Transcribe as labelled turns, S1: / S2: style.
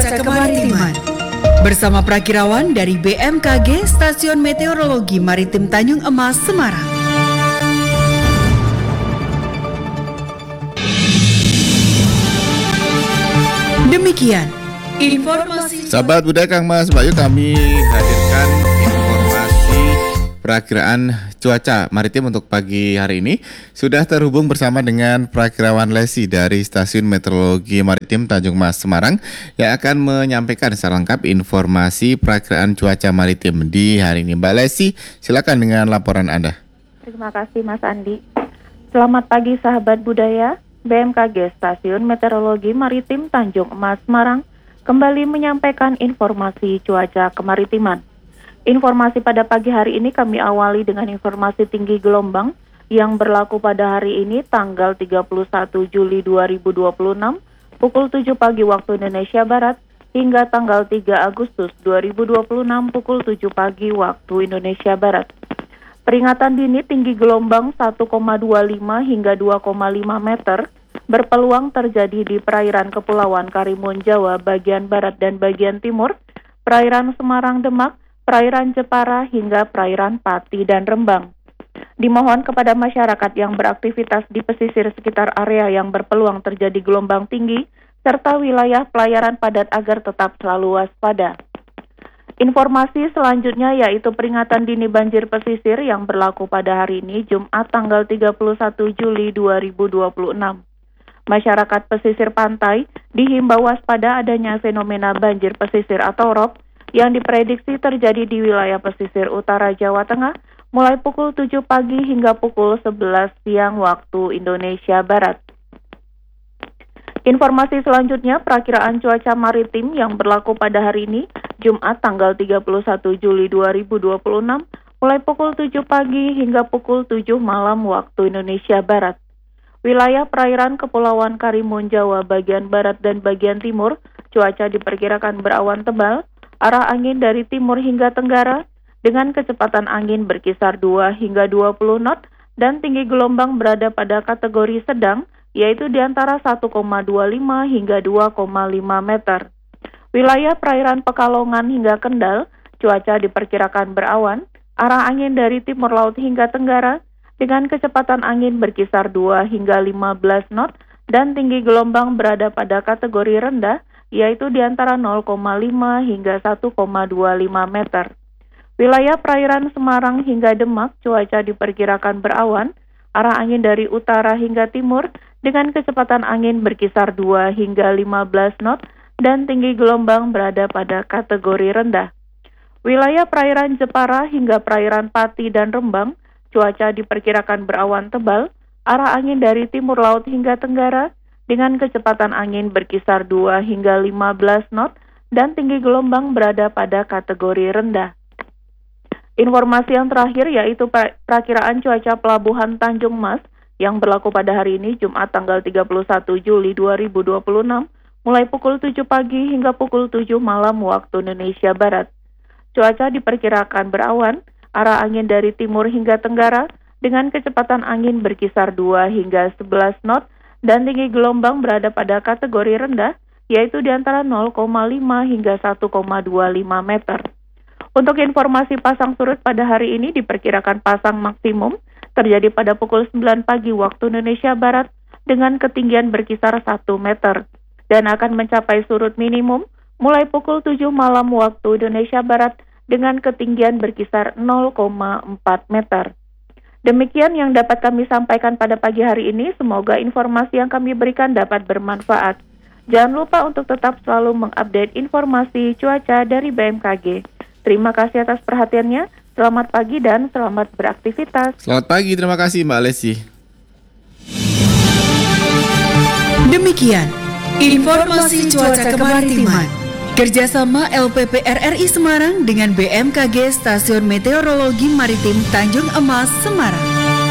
S1: Cuaca Kemaritiman. Bersama Prakirawan dari BMKG Stasiun Meteorologi Maritim Tanjung Emas, Semarang. Demikian informasi.
S2: Sahabat Budaya Kang Mas Bayu, kami hadirkan informasi perakiraan cuaca maritim untuk pagi hari ini. Sudah terhubung bersama dengan Prakirawan Lesi dari Stasiun Meteorologi Maritim Tanjung Mas, Semarang, yang akan menyampaikan secara lengkap informasi perakiraan cuaca maritim di hari ini. Mbak Lesi, silakan dengan laporan Anda.
S3: Terima kasih Mas Andi. Selamat pagi sahabat budaya. BMKG Stasiun Meteorologi Maritim Tanjung Emas, Semarang kembali menyampaikan informasi cuaca kemaritiman. Informasi pada pagi hari ini kami awali dengan informasi tinggi gelombang yang berlaku pada hari ini tanggal 31 Juli 2026 pukul 7 pagi waktu Indonesia Barat hingga tanggal 3 Agustus 2026 pukul 7 pagi waktu Indonesia Barat. Peringatan dini tinggi gelombang 1,25 hingga 2,5 meter berpeluang terjadi di perairan Kepulauan Karimun Jawa bagian barat dan bagian timur, perairan Semarang Demak, perairan Jepara hingga perairan Pati dan Rembang. Dimohon kepada masyarakat yang beraktivitas di pesisir sekitar area yang berpeluang terjadi gelombang tinggi serta wilayah pelayaran padat agar tetap selalu waspada. Informasi selanjutnya yaitu peringatan dini banjir pesisir yang berlaku pada hari ini Jumat tanggal 31 Juli 2026. Masyarakat pesisir pantai dihimbau waspada adanya fenomena banjir pesisir atau ROB yang diprediksi terjadi di wilayah pesisir utara Jawa Tengah mulai pukul 7 pagi hingga pukul 11 siang waktu Indonesia Barat. Informasi selanjutnya perakiraan cuaca maritim yang berlaku pada hari ini Jumat tanggal 31 Juli 2026 mulai pukul 7 pagi hingga pukul 7 malam waktu Indonesia Barat. Wilayah perairan Kepulauan Karimun Jawa bagian barat dan bagian timur cuaca diperkirakan berawan tebal. Arah angin dari timur hingga tenggara dengan kecepatan angin berkisar 2 hingga 20 knot dan tinggi gelombang berada pada kategori sedang yaitu di antara 1,25 hingga 2,5 meter. Wilayah perairan Pekalongan hingga Kendal cuaca diperkirakan berawan, arah angin dari timur laut hingga tenggara dengan kecepatan angin berkisar 2 hingga 15 knot dan tinggi gelombang berada pada kategori rendah yaitu di antara 0,5 hingga 1,25 meter. Wilayah perairan Semarang hingga Demak cuaca diperkirakan berawan, arah angin dari utara hingga timur dengan kecepatan angin berkisar 2 hingga 15 knot dan tinggi gelombang berada pada kategori rendah. Wilayah perairan Jepara hingga perairan Pati dan Rembang cuaca diperkirakan berawan tebal, arah angin dari timur laut hingga tenggara dengan kecepatan angin berkisar 2 hingga 15 knot dan tinggi gelombang berada pada kategori rendah. Informasi yang terakhir yaitu perakiraan cuaca Pelabuhan Tanjung Mas yang berlaku pada hari ini Jumat tanggal 31 Juli 2026 mulai pukul 7 pagi hingga pukul 7 malam waktu Indonesia Barat. Cuaca diperkirakan berawan, arah angin dari timur hingga tenggara dengan kecepatan angin berkisar 2 hingga 11 knot dan tinggi gelombang berada pada kategori rendah yaitu di antara 0,5 hingga 1,25 meter. Untuk informasi pasang surut pada hari ini diperkirakan pasang maksimum terjadi pada pukul 9 pagi waktu Indonesia Barat dengan ketinggian berkisar 1 meter dan akan mencapai surut minimum mulai pukul 7 malam waktu Indonesia Barat dengan ketinggian berkisar 0,4 meter. Demikian yang dapat kami sampaikan pada pagi hari ini. Semoga informasi yang kami berikan dapat bermanfaat. Jangan lupa untuk tetap selalu mengupdate informasi cuaca dari BMKG. Terima kasih atas perhatiannya. Selamat pagi dan selamat beraktivitas.
S2: Selamat pagi, terima kasih Mbak Lesi.
S1: Demikian informasi cuaca kemaritiman. Kerjasama LPP RRI Semarang dengan BMKG Stasiun Meteorologi Maritim Tanjung Emas, Semarang.